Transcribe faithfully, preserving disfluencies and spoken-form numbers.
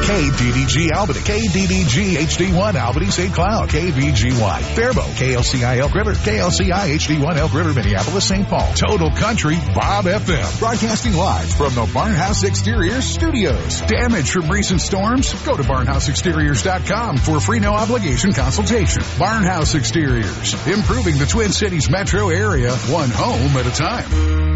K D D G Albany, K D D G H D one Albany Saint Cloud, K V G Y Faribault, K L C I Elk River, K L C I H D one Elk River, Minneapolis, Saint Paul. Total Country Bob F M. Broadcasting live from the Barnhouse Exteriors studios. Damage from recent storms? Go to barnhouse exteriors dot com for a free no obligation consultation. Barnhouse Exteriors, improving the Twin Cities metro area, one home at a time.